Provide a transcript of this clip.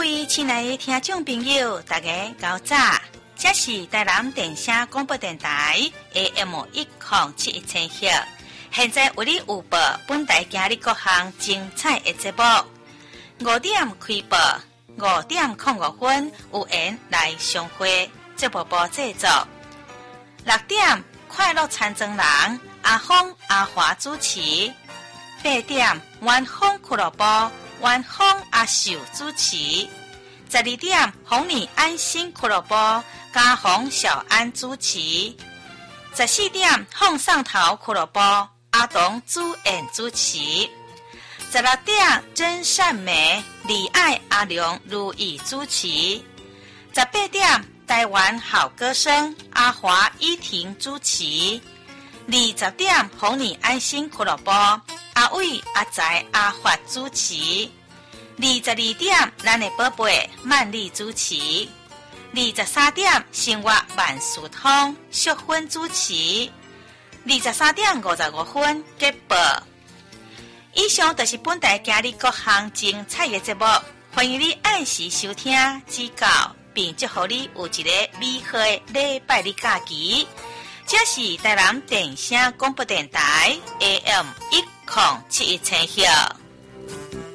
位亲爱的听众朋友，大家早早，这是台南电声广播电台 AM1071赫，现在为你预报本台今日各项精彩的节目。5点开播，5点05分有缘来相会，节目部制作。6点快乐参政人阿峰阿华主持。8点晚风俱乐部晚风阿秀主持。12点红你安心俱乐部嘉红小安主持。14点放上头俱乐部阿东主演主持。16点真善美李爱阿良如意主持。18点台湾好歌声阿华依婷主持。20点红你安心俱乐部阿伟阿财阿发主持。22点咱的宝贝曼丽主持。23点生活万事通淑芬主持。23点55分结播。以上就是本台今日各项精彩的节目，欢迎你按时收听指教，并祝福你有一个美好的礼拜日假期。这是台南电声广播电台 AM1071赫。